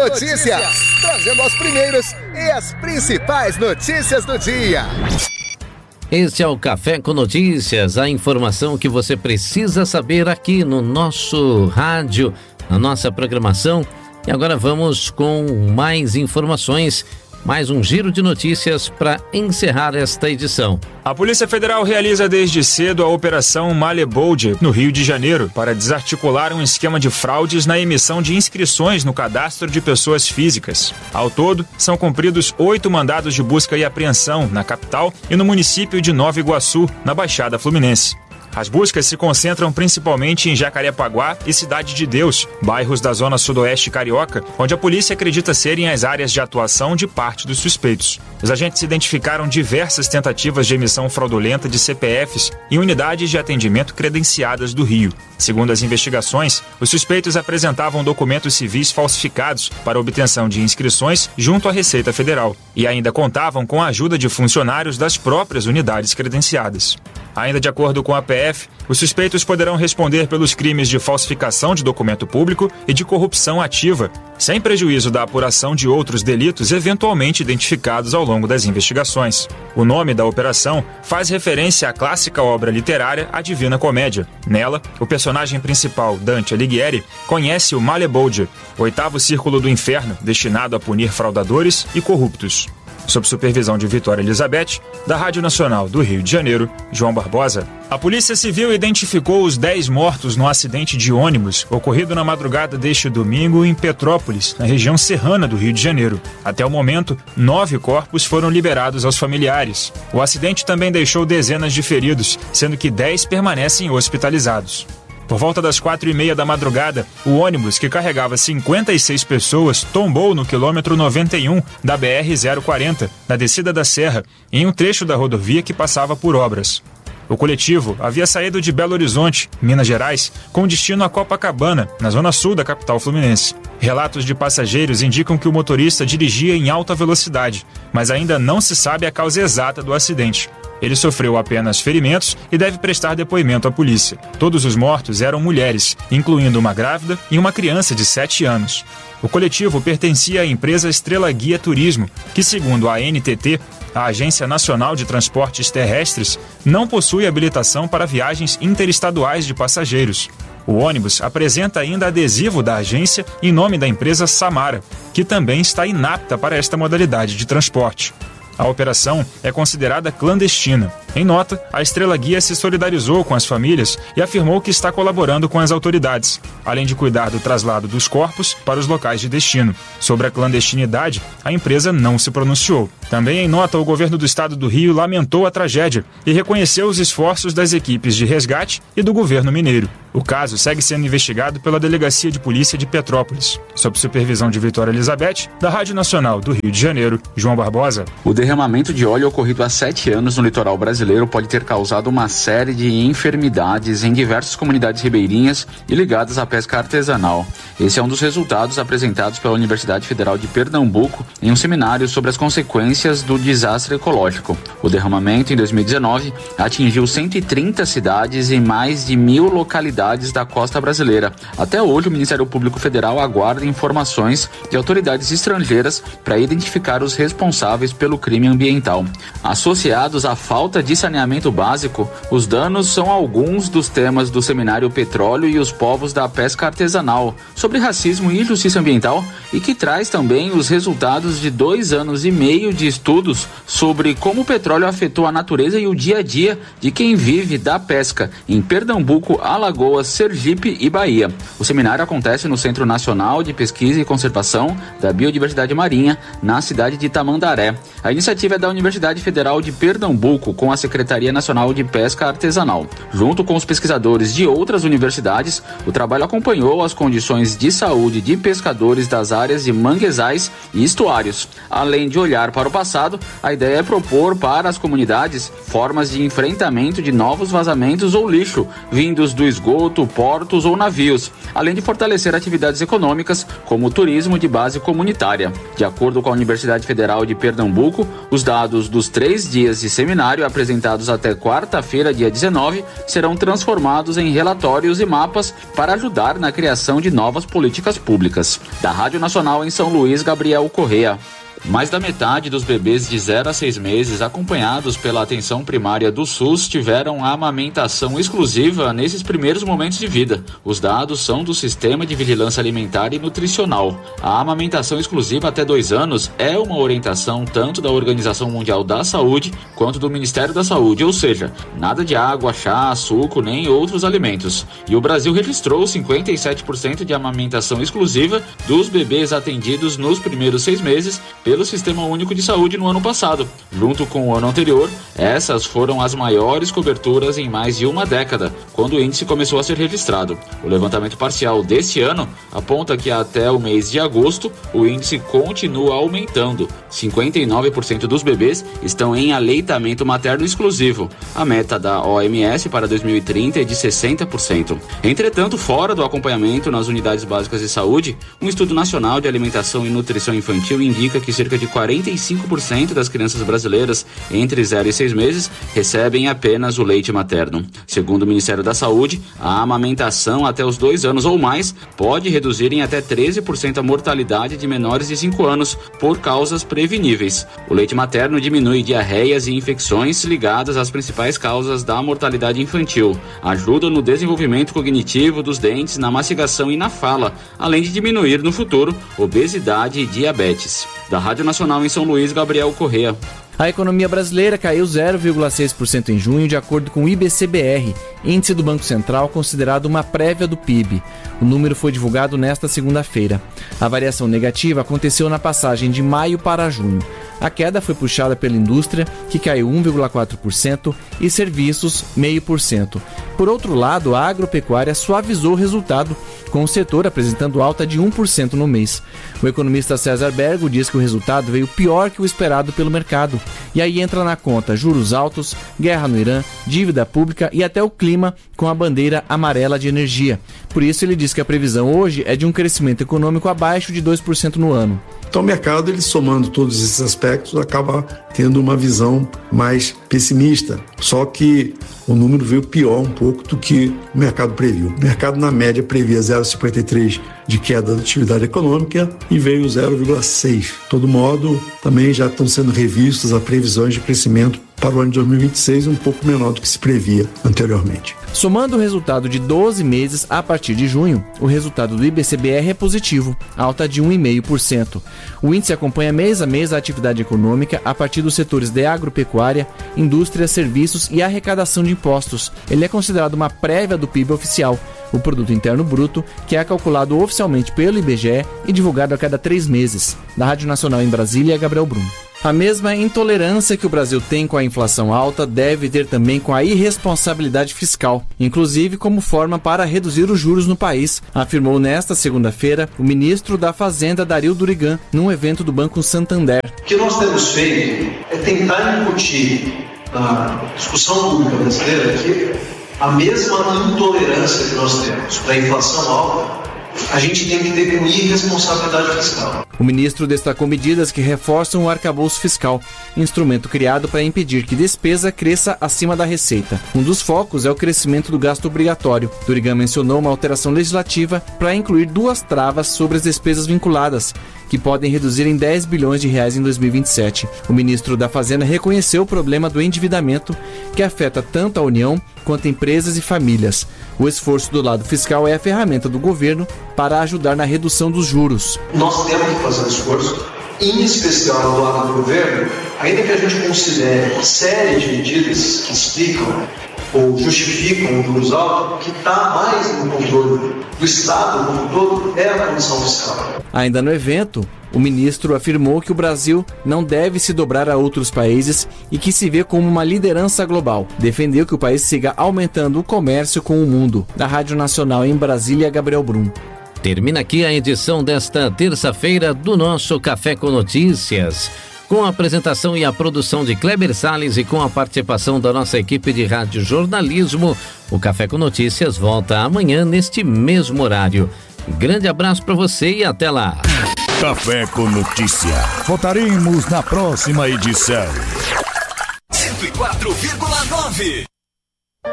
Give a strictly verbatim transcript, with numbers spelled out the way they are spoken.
Notícias, trazendo as primeiras e as principais notícias do dia. Este é o Café com Notícias, a informação que você precisa saber aqui no nosso rádio, na nossa programação. E agora vamos com mais informações, mais um giro de notícias para encerrar esta edição. A Polícia Federal realiza desde cedo a Operação Malebold, no Rio de Janeiro, para desarticular um esquema de fraudes na emissão de inscrições no cadastro de pessoas físicas. Ao todo, são cumpridos oito mandados de busca e apreensão na capital e no município de Nova Iguaçu, na Baixada Fluminense. As buscas se concentram principalmente em Jacarepaguá e Cidade de Deus, bairros da zona sudoeste carioca, onde a polícia acredita serem as áreas de atuação de parte dos suspeitos. Os agentes identificaram diversas tentativas de emissão fraudulenta de C P Fs em unidades de atendimento credenciadas do Rio. Segundo as investigações, os suspeitos apresentavam documentos civis falsificados para obtenção de inscrições junto à Receita Federal e ainda contavam com a ajuda de funcionários das próprias unidades credenciadas. Ainda de acordo com a P F, os suspeitos poderão responder pelos crimes de falsificação de documento público e de corrupção ativa, sem prejuízo da apuração de outros delitos eventualmente identificados ao longo das investigações. O nome da operação faz referência à clássica obra literária A Divina Comédia. Nela, o personagem principal, Dante Alighieri, conhece o Malebold, oitavo círculo do inferno destinado a punir fraudadores e corruptos. Sob supervisão de Vitória Elizabeth, da Rádio Nacional do Rio de Janeiro, João Barbosa. A Polícia Civil identificou os dez mortos no acidente de ônibus ocorrido na madrugada deste domingo em Petrópolis, na região serrana do Rio de Janeiro. Até o momento, nove corpos foram liberados aos familiares. O acidente também deixou dezenas de feridos, sendo que dez permanecem hospitalizados. Por volta das quatro e meia da madrugada, o ônibus, que carregava cinquenta e seis pessoas, tombou no quilômetro noventa e um da B R zero quarenta, na descida da Serra, em um trecho da rodovia que passava por obras. O coletivo havia saído de Belo Horizonte, Minas Gerais, com destino a Copacabana, na zona sul da capital fluminense. Relatos de passageiros indicam que o motorista dirigia em alta velocidade, mas ainda não se sabe a causa exata do acidente. Ele sofreu apenas ferimentos e deve prestar depoimento à polícia. Todos os mortos eram mulheres, incluindo uma grávida e uma criança de sete anos. O coletivo pertencia à empresa Estrela Guia Turismo, que, segundo a A N T T, a Agência Nacional de Transportes Terrestres, não possui habilitação para viagens interestaduais de passageiros. O ônibus apresenta ainda adesivo da agência em nome da empresa Samara, que também está inapta para esta modalidade de transporte. A operação é considerada clandestina. Em nota, a Estrela Guia se solidarizou com as famílias e afirmou que está colaborando com as autoridades, além de cuidar do traslado dos corpos para os locais de destino. Sobre a clandestinidade, a empresa não se pronunciou. Também em nota, o governo do estado do Rio lamentou a tragédia e reconheceu os esforços das equipes de resgate e do governo mineiro. O caso segue sendo investigado pela Delegacia de Polícia de Petrópolis, sob supervisão de Vitória Elizabeth, da Rádio Nacional do Rio de Janeiro, João Barbosa. O derramamento de óleo ocorrido há sete anos no litoral brasileiro pode ter causado uma série de enfermidades em diversas comunidades ribeirinhas e ligadas à pesca artesanal. Esse é um dos resultados apresentados pela Universidade Federal de Pernambuco em um seminário sobre as consequências do desastre ecológico. O derramamento, em dois mil e dezenove, atingiu cento e trinta cidades e mais de mil localidades da costa brasileira. Até hoje, o Ministério Público Federal aguarda informações de autoridades estrangeiras para identificar os responsáveis pelo crime ambiental. Associados à falta de saneamento básico, os danos são alguns dos temas do seminário Petróleo e os Povos da Pesca Artesanal, sobre racismo e justiça ambiental, e que traz também os resultados de dois anos e meio de estudos sobre como o petróleo afetou a natureza e o dia a dia de quem vive da pesca em Pernambuco, Alagoas, Sergipe e Bahia. O seminário acontece no Centro Nacional de Pesquisa e Conservação da Biodiversidade Marinha, na cidade de Tamandaré. A iniciativa é da Universidade Federal de Pernambuco, com a Secretaria Nacional de Pesca Artesanal. Junto com os pesquisadores de outras universidades, o trabalho acompanhou as condições de saúde de pescadores das áreas de manguezais e estuários. Além de olhar para o passado, a ideia é propor para as comunidades formas de enfrentamento de novos vazamentos ou lixo vindos do esgoto, portos ou navios, além de fortalecer atividades econômicas como o turismo de base comunitária. De acordo com a Universidade Federal de Pernambuco, os dados dos três dias de seminário apresentados até quarta-feira, dia dezenove, serão transformados em relatórios e mapas para ajudar na criação de novas políticas públicas. Da Rádio Nacional em São Luís, Gabriel Correa. Mais da metade dos bebês de zero a seis meses acompanhados pela atenção primária do SUS tiveram a amamentação exclusiva nesses primeiros momentos de vida. Os dados são do Sistema de Vigilância Alimentar e Nutricional. A amamentação exclusiva até dois anos é uma orientação tanto da Organização Mundial da Saúde quanto do Ministério da Saúde, ou seja, nada de água, chá, suco nem outros alimentos. E o Brasil registrou cinquenta e sete por cento de amamentação exclusiva dos bebês atendidos nos primeiros seis meses pelo Sistema Único de Saúde no ano passado. Junto com o ano anterior, essas foram as maiores coberturas em mais de uma década, quando o índice começou a ser registrado. O levantamento parcial deste ano aponta que até o mês de agosto, o índice continua aumentando. cinquenta e nove por cento dos bebês estão em aleitamento materno exclusivo. A meta da O M S para dois mil e trinta é de sessenta por cento. Entretanto, fora do acompanhamento nas unidades básicas de saúde, um estudo nacional de alimentação e nutrição infantil indica que cerca de quarenta e cinco por cento das crianças brasileiras entre zero e seis meses recebem apenas o leite materno. Segundo o Ministério da Saúde, a amamentação até os dois anos ou mais pode reduzir em até treze por cento a mortalidade de menores de cinco anos por causas preveníveis. O leite materno diminui diarreias e infecções ligadas às principais causas da mortalidade infantil, ajuda no desenvolvimento cognitivo dos dentes, na mastigação e na fala, além de diminuir no futuro obesidade e diabetes. Da Rádio Nacional em São Luís, Gabriel Correa. A economia brasileira caiu zero vírgula seis por cento em junho, de acordo com o I B C B R, índice do Banco Central considerado uma prévia do P I B. O número foi divulgado nesta segunda-feira. A variação negativa aconteceu na passagem de maio para junho. A queda foi puxada pela indústria, que caiu um vírgula quatro por cento, e serviços, zero vírgula cinco por cento. Por outro lado, a agropecuária suavizou o resultado, com o setor apresentando alta de um por cento no mês. O economista César Bergo diz que o resultado veio pior que o esperado pelo mercado. E aí entra na conta juros altos, guerra no Irã, dívida pública e até o clima com a bandeira amarela de energia. Por isso ele diz que a previsão hoje é de um crescimento econômico abaixo de dois por cento no ano. Então o mercado, ele somando todos esses aspectos, acaba tendo uma visão mais pessimista. Só que o número veio pior um pouco do que o mercado previu. O mercado, na média, previa zero vírgula cinquenta e três de queda da atividade econômica e veio zero vírgula seis. De todo modo, também já estão sendo revistas as previsões de crescimento para o ano de dois mil e vinte e seis, um pouco menor do que se previa anteriormente. Somando o resultado de doze meses a partir de junho, o resultado do I B C B R é positivo, alta de um vírgula cinco por cento. O índice acompanha mês a mês a atividade econômica a partir dos setores de agropecuária, indústria, serviços e arrecadação de impostos. Ele é considerado uma prévia do P I B oficial, o Produto Interno Bruto, que é calculado oficialmente pelo I B G E e divulgado a cada três meses. Da Rádio Nacional em Brasília, Gabriel Brum. A mesma intolerância que o Brasil tem com a inflação alta deve ter também com a irresponsabilidade fiscal, inclusive como forma para reduzir os juros no país, afirmou nesta segunda-feira o ministro da Fazenda, Dario Durigan, num evento do Banco Santander. O que nós temos feito é tentar incutir na discussão pública brasileira que a mesma intolerância que nós temos para a inflação alta, a gente tem que ter com irresponsabilidade fiscal. O ministro destacou medidas que reforçam o arcabouço fiscal, instrumento criado para impedir que despesa cresça acima da receita. Um dos focos é o crescimento do gasto obrigatório. Durigan mencionou uma alteração legislativa para incluir duas travas sobre as despesas vinculadas, que podem reduzir em dez bilhões de reais em dois mil e vinte e sete. O ministro da Fazenda reconheceu o problema do endividamento, que afeta tanto a União quanto empresas e famílias. O esforço do lado fiscal é a ferramenta do governo para ajudar na redução dos juros. Nós temos que fazer um esforço, em especial do lado do governo, ainda que a gente considere uma série de medidas que explicam ou justificam o juros alto, o que está mais no controle do Estado no todo é a condição fiscal. Ainda no evento, o ministro afirmou que o Brasil não deve se dobrar a outros países e que se vê como uma liderança global. Defendeu que o país siga aumentando o comércio com o mundo. Da Rádio Nacional em Brasília, Gabriel Brum. Termina aqui a edição desta terça-feira do nosso Café com Notícias, com a apresentação e a produção de Kleber Salles e com a participação da nossa equipe de rádio jornalismo. O Café com Notícias volta amanhã neste mesmo horário. Grande abraço para você e até lá. Café com Notícia. Voltaremos na próxima edição. cento e quatro vírgula nove